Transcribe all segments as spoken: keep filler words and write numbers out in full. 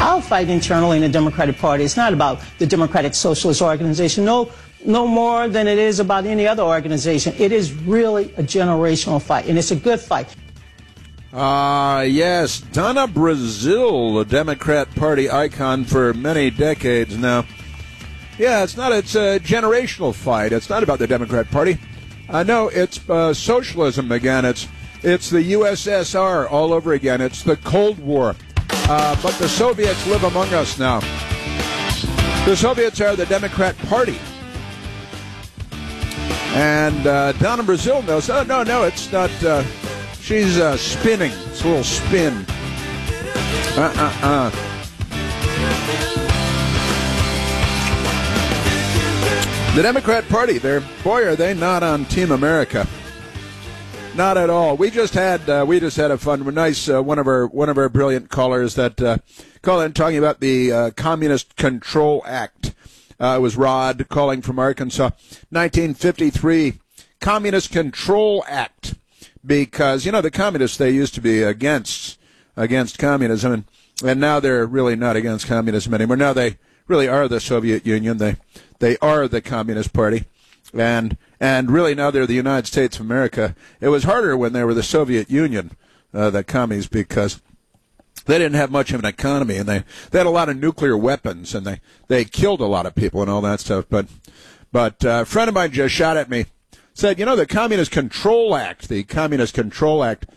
Our fight internally in the Democratic Party is not about the Democratic Socialist Organization, no, no more than it is about any other organization. It is really a generational fight, and it's a good fight. Ah, uh, yes, Donna Brazile, a Democrat Party icon for many decades now. Yeah, it's not, it's a generational fight. It's not about the Democrat Party. Uh, no, it's uh, socialism again. It's it's the U S S R all over again. It's the Cold War. Uh, but the Soviets live among us now. The Soviets are the Democrat Party. And uh, Donna Brazile knows, oh, no, no, it's not, uh, she's uh, spinning. It's a little spin. Uh-uh-uh. The Democrat Party, they're, boy, are they not on Team America. Not at all. We just had uh, we just had a fun, nice uh, one of our one of our brilliant callers that uh, called in talking about the uh, Communist Control Act. Uh, it was Rod calling from Arkansas, nineteen fifty-three Communist Control Act, because you know the communists, they used to be against against communism, and and now they're really not against communism anymore. Now they really are the Soviet Union. They they are the Communist Party. And and really now they're the United States of America. It was harder when they were the Soviet Union, uh, the commies, because they didn't have much of an economy, and they, they had a lot of nuclear weapons, and they, they killed a lot of people and all that stuff. But but uh, a friend of mine just shot at me, said, you know, the Communist Control Act, the Communist Control Act,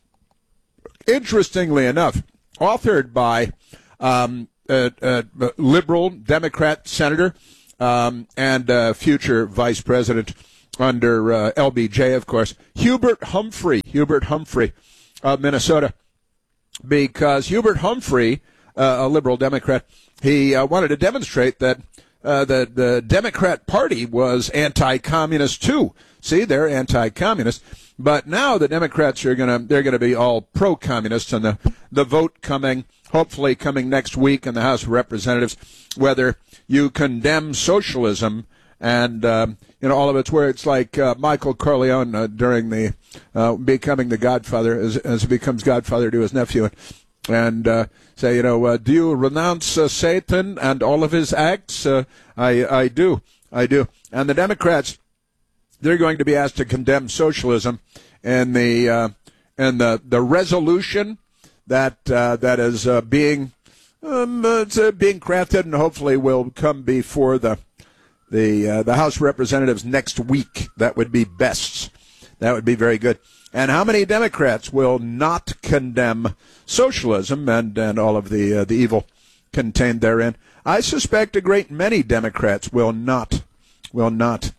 interestingly enough, authored by um, a, a liberal Democrat senator, Um, and uh, future vice president under uh, L B J, of course, Hubert Humphrey, Hubert Humphrey of Minnesota, because Hubert Humphrey, uh, a liberal Democrat, he uh, wanted to demonstrate that uh, the, the Democrat Party was anti-communist too. See, they're anti-communist, but now the Democrats are gonna they're gonna be all pro-communist, and the the vote coming, hopefully coming next week in the House of Representatives, whether you condemn socialism and um, you know all of it's where it's like uh, Michael Corleone uh, during the uh, becoming the Godfather as, as he becomes Godfather to his nephew, and, and uh, say you know uh, do you renounce uh, Satan and all of his acts? Uh, I I do I do. And the Democrats, they're going to be asked to condemn socialism, and the uh, and the the resolution that uh, that is uh, being um, uh, it's, uh, being crafted and hopefully will come before the the uh, the House of Representatives next week. That would be best. That would be very good. And how many Democrats will not condemn socialism and, and all of the uh, the evil contained therein? I suspect a great many Democrats will not will not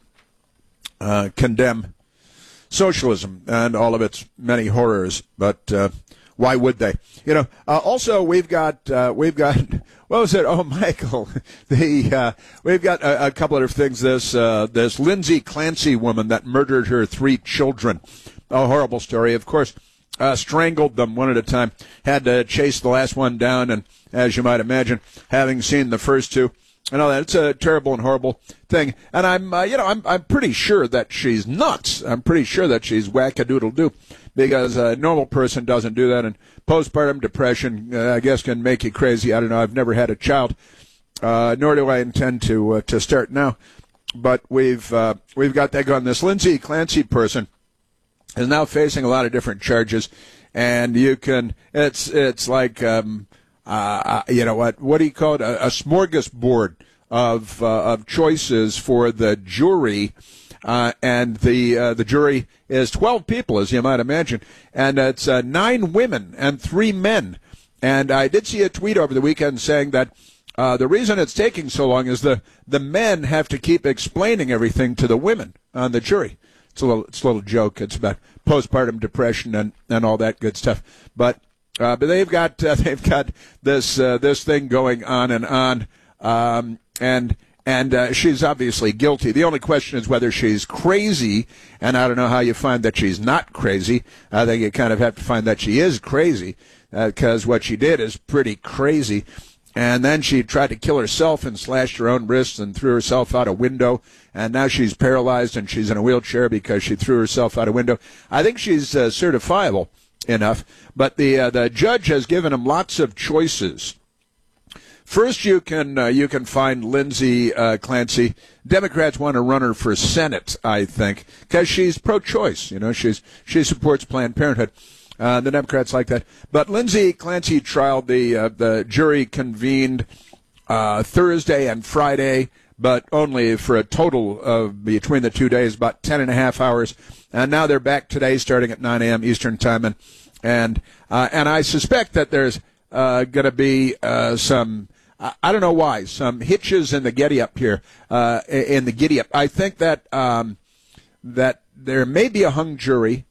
uh, condemn socialism and all of its many horrors, but. Uh, Why would they? You know. Uh, also, we've got uh, we've got what was it? Oh, Michael, the uh, we've got a, a couple of things. This uh, this Lindsay Clancy woman that murdered her three children. A horrible story. Of course, uh, strangled them one at a time. Had to chase the last one down, and as you might imagine, having seen the first two, and all that, it's a terrible and horrible thing. And I'm uh, you know I'm I'm pretty sure that she's nuts. I'm pretty sure that she's wackadoodle-doo. Because a normal person doesn't do that, and postpartum depression, uh, I guess, can make you crazy. I don't know. I've never had a child, uh, nor do I intend to uh, to start now. But we've uh, we've got that going. This Lindsay Clancy person is now facing a lot of different charges, and you can. It's it's like um, uh, you know what what do you call it? A, a smorgasbord of uh, of choices for the jury. Uh, and the uh, the jury is twelve people, as you might imagine, and it's uh, nine women and three men. And I did see a tweet over the weekend saying that uh, the reason it's taking so long is the the men have to keep explaining everything to the women on the jury. It's a little it's a little joke. It's about postpartum depression and, and all that good stuff. But uh, but they've got uh, they've got this uh, this thing going on and on, um, and. And uh, she's obviously guilty. The only question is whether she's crazy, and I don't know how you find that she's not crazy. I think you kind of have to find that she is crazy, because uh, what she did is pretty crazy. And then she tried to kill herself and slashed her own wrists and threw herself out a window, and now she's paralyzed and she's in a wheelchair because she threw herself out a window. I think she's uh, certifiable enough, but the uh, the judge has given him lots of choices. First, you can uh, you can find Lindsey uh, Clancy. Democrats want to run her for Senate, I think, because she's pro-choice. You know, she's she supports Planned Parenthood. Uh, the Democrats like that. But Lindsey Clancy trial, the uh, the jury convened uh, Thursday and Friday, but only for a total of between the two days about ten and a half hours. And now they're back today, starting at nine a.m. Eastern time, and and uh, and I suspect that there's uh, going to be uh, some. I don't know why, some hitches in the giddy up here, uh, in the giddy up. I think that um, that there may be a hung jury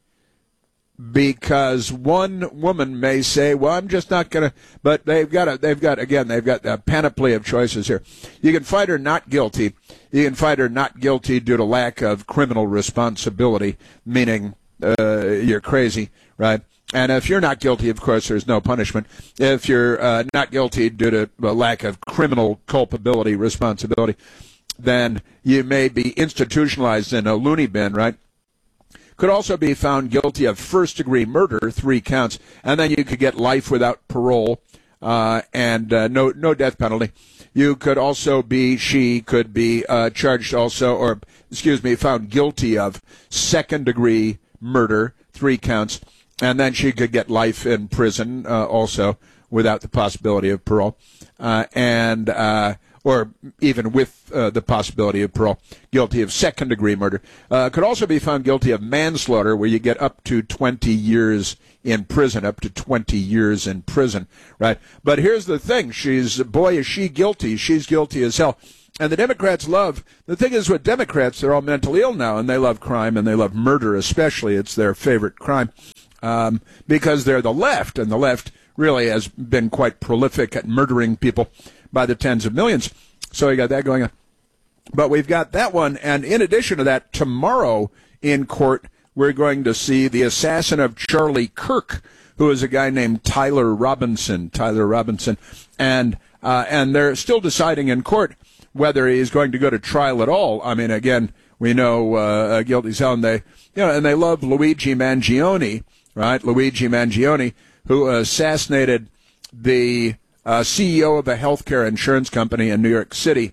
because one woman may say, "Well, I'm just not going to." But they've got a, they've got again, they've got a panoply of choices here. You can find her not guilty. You can find her not guilty due to lack of criminal responsibility, meaning uh, you're crazy, right? And if you're not guilty, of course, there's no punishment. If you're uh, not guilty due to a lack of criminal culpability, responsibility, then you may be institutionalized in a loony bin, right? Could also be found guilty of first-degree murder, three counts, and then you could get life without parole uh, and uh, no no death penalty. You could also be, she could be uh, charged also, or, excuse me, found guilty of second-degree murder, three counts. And then she could get life in prison uh, also without the possibility of parole, uh, and uh, or even with uh, the possibility of parole, guilty of second-degree murder. Uh, could also be found guilty of manslaughter, where you get up to twenty years in prison, up to twenty years in prison, right? But here's the thing. She's, boy, is she guilty. She's guilty as hell. And the Democrats love, the thing is with Democrats, they're all mentally ill now, and they love crime, and they love murder especially. It's their favorite crime. Um, because they're the left, and the left really has been quite prolific at murdering people by the tens of millions. So you got that going on. But we've got that one, and in addition to that, tomorrow in court, we're going to see the assassin of Charlie Kirk, who is a guy named Tyler Robinson. Tyler Robinson. And, uh, and they're still deciding in court whether he's going to go to trial at all. I mean, again, we know uh, guilty's hell, and they, you know, and they love Luigi Mangione. Right, Luigi Mangione, who assassinated the uh, C E O of a healthcare insurance company in New York City,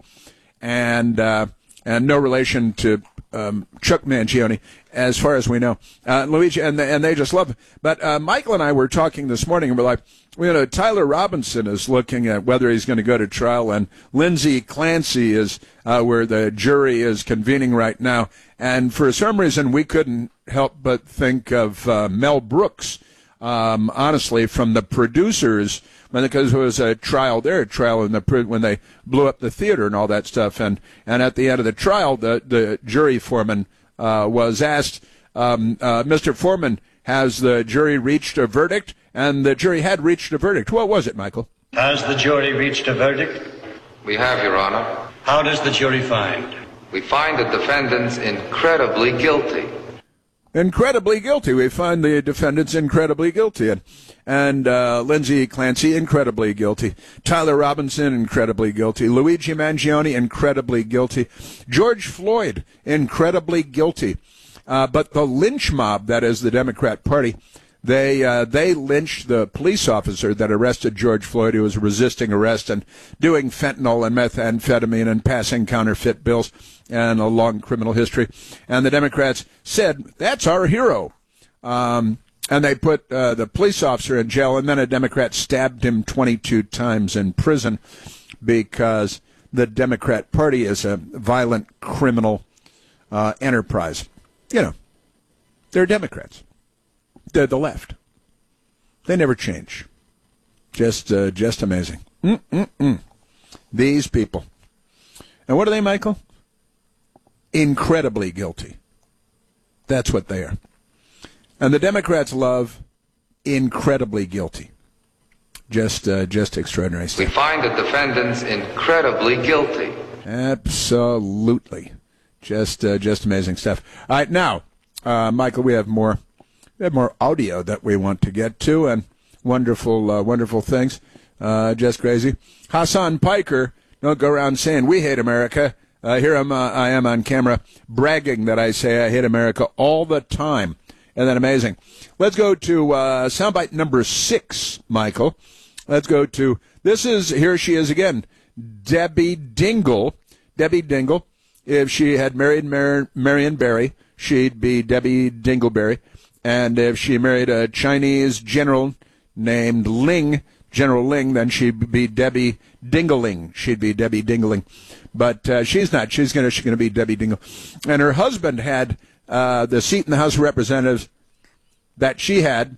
and uh, and no relation to um, Chuck Mangione, as far as we know. Uh, Luigi, and they, and they just love him. But uh, Michael and I were talking this morning, and we're like, you know, Tyler Robinson is looking at whether he's going to go to trial, and Lindsey Clancy is uh, where the jury is convening right now. And for some reason, we couldn't help but think of uh, Mel Brooks, um, honestly, from the producers, because it was a trial there, a trial in the when they blew up the theater and all that stuff. And, and at the end of the trial, the, the jury foreman uh, was asked, um, uh, Mister Foreman, has the jury reached a verdict? And the jury had reached a verdict. What was it, Michael? Has the jury reached a verdict? We have, Your Honor. How does the jury find? We find the defendants incredibly guilty. Incredibly guilty. We find the defendants incredibly guilty. And, and uh, Lindsey Clancy, incredibly guilty. Tyler Robinson, incredibly guilty. Luigi Mangione, incredibly guilty. George Floyd, incredibly guilty. Uh, but the lynch mob, that is the Democrat Party, They uh, they lynched the police officer that arrested George Floyd, who was resisting arrest and doing fentanyl and methamphetamine and passing counterfeit bills and a long criminal history. And the Democrats said, that's our hero. Um, and they put uh, the police officer in jail, and then a Democrat stabbed him twenty-two times in prison because the Democrat Party is a violent criminal uh, enterprise. You know, they're Democrats. They're the left. They never change. Just uh, just amazing. Mm-mm-mm. These people. And what are they, Michael? Incredibly guilty. That's what they are. And the Democrats love incredibly guilty. Just uh, just extraordinary stuff. We find the defendants incredibly guilty. Absolutely. Just uh, just amazing stuff. All right, now, uh, Michael, we have more. We have more audio that we want to get to, and wonderful, uh, wonderful things. Uh, just crazy. Hassan Piker, don't go around saying we hate America. Uh, here I'm, uh, I am on camera bragging that I say I hate America all the time. Isn't that amazing? Let's go to uh, soundbite number six, Michael. let's go to, this is, here she is again, Debbie Dingell. Debbie Dingell. If she had married Mar- Marion Barry, she'd be Debbie Dingleberry. And if she married a Chinese general named Ling, General Ling, then she'd be Debbie Dingling. She'd be Debbie Dingling. But uh, she's not. She's going to she's gonna be Debbie Dingell. And her husband had uh, the seat in the House of Representatives that she had.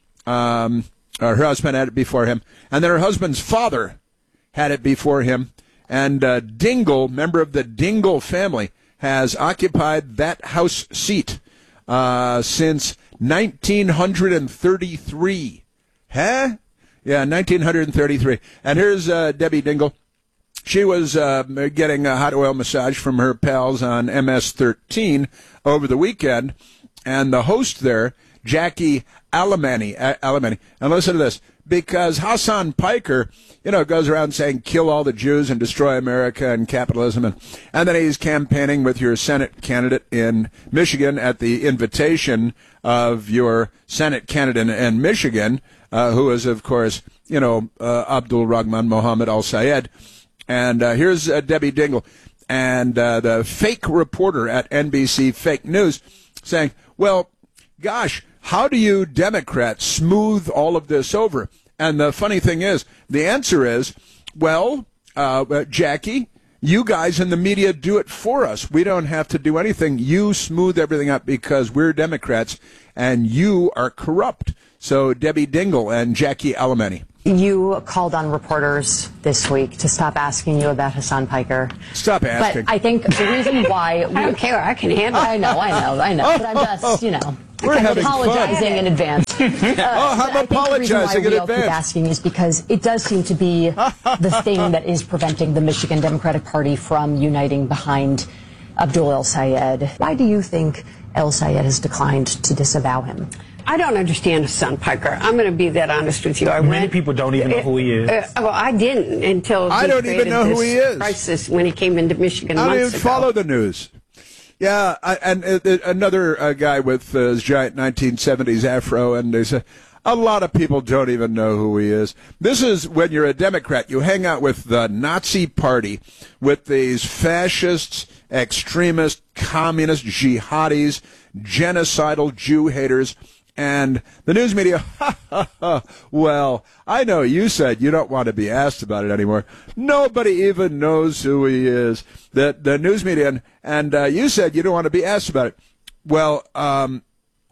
Um, or her husband had it before him. And then her husband's father had it before him. And uh, Dingell, member of the Dingell family, has occupied that House seat uh, since nineteen thirty-three. Huh? Yeah, nineteen thirty-three. And here's uh, Debbie Dingell. She was uh, getting a hot oil massage from her pals on M S thirteen over the weekend. And the host there, Jackie Alemany, Alemany. And listen to this. Because Hassan Piker, you know, goes around saying kill all the Jews and destroy America and capitalism. And, and then he's campaigning with your Senate candidate in Michigan at the invitation of your Senate candidate in Michigan, uh, who is, of course, you know, uh, Abdul Rahman Mohammed al-Sayed. And uh, here's uh, Debbie Dingell and uh, the fake reporter at N B C Fake News saying, well, gosh, how do you Democrats smooth all of this over? And the funny thing is, the answer is, well, uh, Jackie, you guys in the media do it for us. We don't have to do anything. You smooth everything up because we're Democrats and you are corrupt. So Debbie Dingell and Jackie Alemany. You called on reporters this week to stop asking you about Hassan Piker. Stop asking. But I think the reason why we I don't care. I can handle it. I know, I know, I know. But I'm just, you know, We're I'm having apologizing fun. in advance. Uh, oh, I'm apologizing in we advance. Keep asking is because it does seem to be the thing that is preventing the Michigan Democratic Party from uniting behind Abdul El-Sayed. Why do you think El-Sayed has declined to disavow him? I don't understand Hassan Piker. I'm going to be that honest with you. I Many went, people don't even know who he is. Uh, well, I didn't until I he don't even created know who this he is. crisis when he came into Michigan I don't months even ago. follow the news. Yeah, I, and uh, uh, another uh, guy with uh, his giant nineteen seventies afro, and they say a lot of people don't even know who he is. This is when you're a Democrat, you hang out with the Nazi Party, with these fascists, extremists, communists, jihadis, genocidal Jew haters. And the news media, ha, ha, ha, well, I know you said you don't want to be asked about it anymore. Nobody even knows who he is. The, the news media, and, and uh, you said you don't want to be asked about it. Well, um,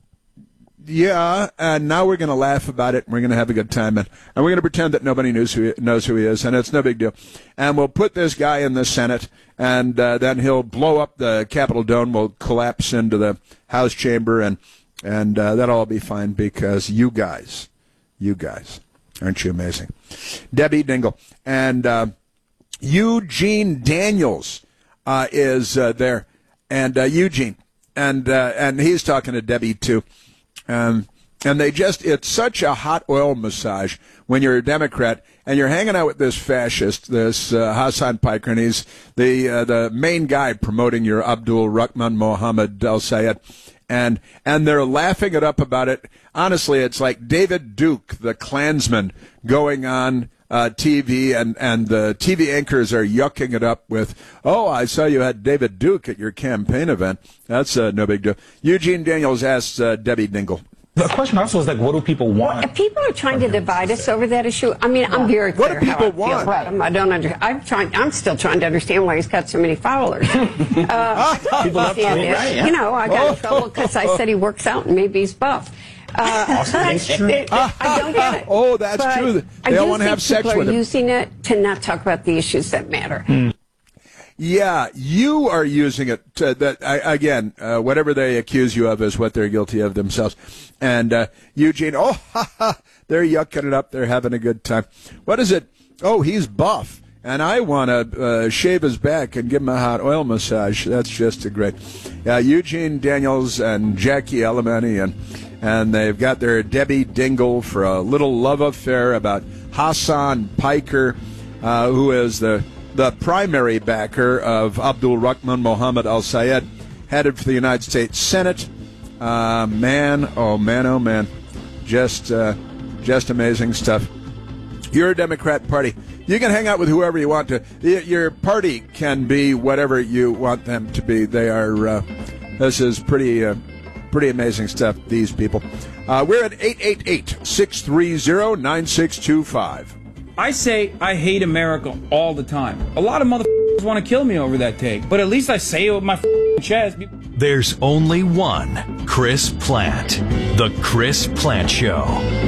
yeah, and now we're going to laugh about it, and we're going to have a good time, and, and we're going to pretend that nobody knows who, he, knows who he is, and it's no big deal. And we'll put this guy in the Senate, and uh, then he'll blow up the Capitol dome, will collapse into the House chamber, and And uh, that'll all be fine because you guys, you guys, aren't you amazing? Debbie Dingell. And uh, Eugene Daniels uh, is uh, there. And uh, Eugene. And uh, and he's talking to Debbie, too. Um, and they just, it's such a hot oil massage when you're a Democrat and you're hanging out with this fascist, this uh, Hassan Piker, and he's the, uh, the main guy promoting your Abdul Rahman Mohammed al-Sayed. And and they're laughing it up about it. Honestly, it's like David Duke, the Klansman, going on uh, T V, and, and the T V anchors are yucking it up with, oh, I saw you had David Duke at your campaign event. That's uh, no big deal. Eugene Daniels asks uh, Debbie Dingell. The question also is, like, what do people want? Well, if people are trying to divide us over that issue, I mean, I'm very What clear do how people I feel want? about him. I don't under, I'm trying. I'm still trying to understand why he's got so many followers. Uh, I don't understand it. right, yeah. You know, I got in trouble because I said he works out and maybe he's buff. Uh, That's true. I don't get it. Oh, that's But true. I They all do want to think have sex people with are him. using it to not talk about the issues that matter. Mm. Yeah, you are using it to, that I, again. Uh, whatever they accuse you of is what they're guilty of themselves. And uh, Eugene, oh, ha, ha, they're yucking it up. They're having a good time. What is it? Oh, he's buff, and I want to uh, shave his back and give him a hot oil massage. That's just a great. Uh, Eugene Daniels and Jackie Alemany, and and they've got their Debbie Dingell for a little love affair about Hassan Piker, uh, who is the the primary backer of Abdul Rahman Mohammed al-Sayed, headed for the United States Senate. Uh, man, oh man, oh man, just uh, just amazing stuff. Your Democrat Party. You can hang out with whoever you want to. Your party can be whatever you want them to be. They are. Uh, this is pretty, uh, pretty amazing stuff. These people. Uh, we're at eight eight eight, six three zero, nine six two five. I say I hate America all the time. A lot of motherfuckers want to kill me over that take, but at least I say it with my chest. There's only one Chris Plante. The Chris Plante Show.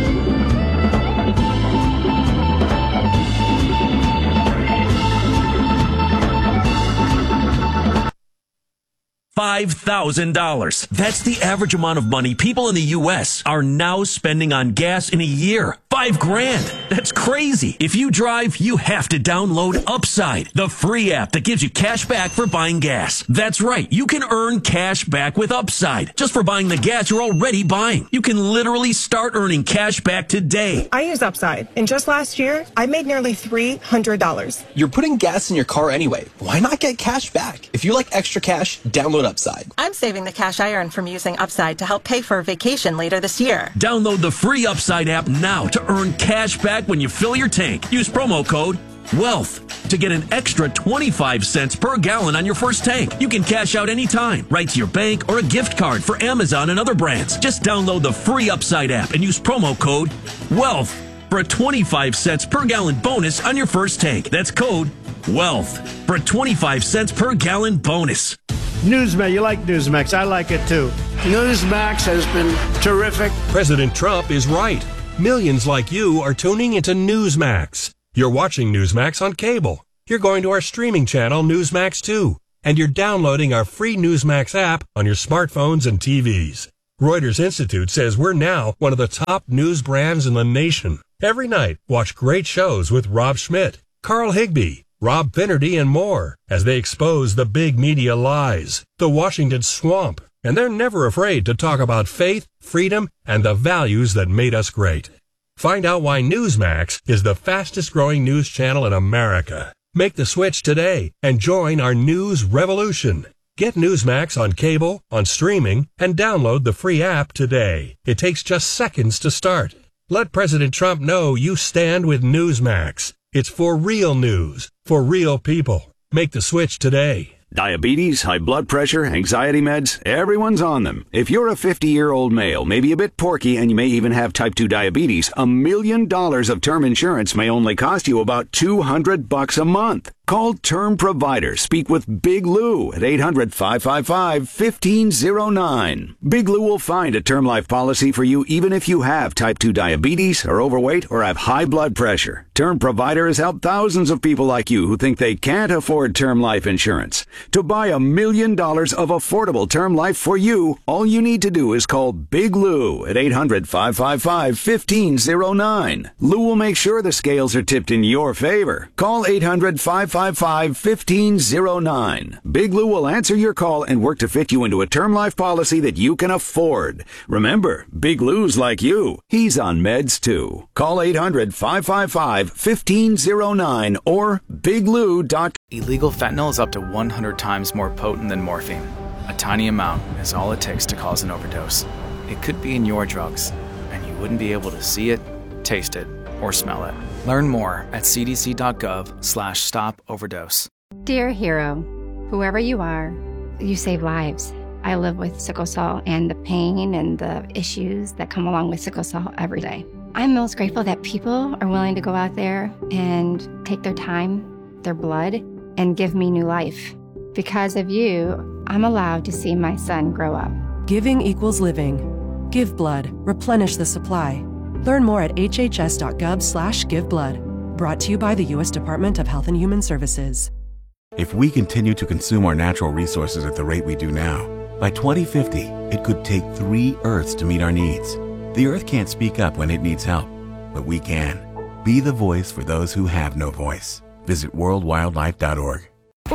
five thousand dollars. That's the average amount of money people in the U S are now spending on gas in a year. Five grand. That's crazy. If you drive, you have to download Upside, the free app that gives you cash back for buying gas. That's right. You can earn cash back with Upside just for buying the gas you're already buying. You can literally start earning cash back today. I use Upside, and just last year, I made nearly three hundred dollars. You're putting gas in your car anyway. Why not get cash back? If you like extra cash, download Upside. I'm saving the cash I earn from using Upside to help pay for a vacation later this year. Download the free Upside app now to earn cash back when you fill your tank. Use promo code WEALTH to get an extra twenty-five cents per gallon on your first tank. You can cash out anytime, right to your bank or a gift card for Amazon and other brands. Just download the free Upside app and use promo code WEALTH for a twenty-five cents per gallon bonus on your first tank. That's code WEALTH for a twenty-five cents per gallon bonus. Newsmax, you like Newsmax. I like it too. Newsmax has been terrific. President Trump is right. Millions like you are tuning into Newsmax. You're watching Newsmax on cable. You're going to our streaming channel, Newsmax two. And you're downloading our free Newsmax app on your smartphones and T Vs. Reuters Institute says we're now one of the top news brands in the nation. Every night, watch great shows with Rob Schmidt, Carl Higbie, Rob Finnerty, and more as they expose the big media lies, the Washington swamp, and they're never afraid to talk about faith, freedom, and the values that made us great. Find out why Newsmax is the fastest growing news channel in America. Make the switch today and join our news revolution. Get Newsmax on cable, on streaming, and download the free app today. It takes just seconds to start. Let President Trump know you stand with Newsmax. It's for real news, for real people. Make the switch today. Diabetes, high blood pressure, anxiety meds, everyone's on them. If you're a fifty-year-old male, maybe a bit porky, and you may even have type two diabetes, a million dollars of term insurance may only cost you about two hundred bucks a month. Call Term Provider. Speak with Big Lou at eight hundred, five five five, one five zero nine. Big Lou will find a term life policy for you even if you have type two diabetes, are overweight, or have high blood pressure. Term Provider has helped thousands of people like you who think they can't afford term life insurance. To buy a million dollars of affordable term life for you, all you need to do is call Big Lou at eight hundred, five five five, one five zero nine. Lou will make sure the scales are tipped in your favor. Call eight hundred, five five five, one five zero nine. Big Lou will answer your call and work to fit you into a term life policy that you can afford. Remember, Big Lou's like you. He's on meds too. Call eight hundred, five five five, one five zero nine or big lou dot com. Illegal fentanyl is up to one hundred times more potent than morphine. A tiny amount is all it takes to cause an overdose. It could be in your drugs, and you wouldn't be able to see it, taste it, or smell it. Learn more at c d c dot gov slash stop overdose. Dear hero, whoever you are, you save lives. I live with sickle cell and the pain and the issues that come along with sickle cell every day. I'm most grateful that people are willing to go out there and take their time, their blood, and give me new life. Because of you, I'm allowed to see my son grow up. Giving equals living. Give blood. Replenish the supply. Learn more at h h s dot gov slash give blood. Brought to you by the U S Department of Health and Human Services. If we continue to consume our natural resources at the rate we do now, by twenty fifty, it could take three Earths to meet our needs. The Earth can't speak up when it needs help, but we can. Be the voice for those who have no voice. Visit world wildlife dot org. For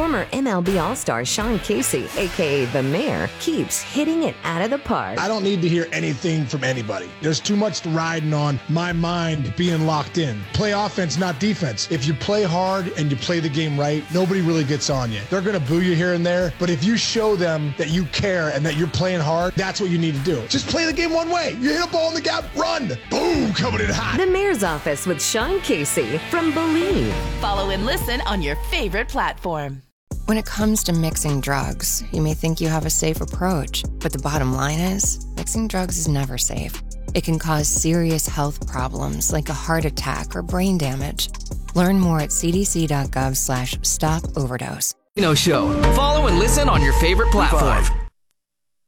Former M L B All-Star Sean Casey, a k a. The Mayor, keeps hitting it out of the park. I don't need to hear anything from anybody. There's too much riding on my mind being locked in. Play offense, not defense. If you play hard and you play the game right, nobody really gets on you. They're going to boo you here and there, but if you show them that you care and that you're playing hard, that's what you need to do. Just play the game one way. You hit a ball in the gap, run. Boom, coming in hot. The Mayor's Office with Sean Casey from Believe. Follow and listen on your favorite platform. When it comes to mixing drugs, you may think you have a safe approach, but the bottom line is, mixing drugs is never safe. It can cause serious health problems like a heart attack or brain damage. Learn more at cdc.gov slash stop overdose. Show. Follow and listen on your favorite platform.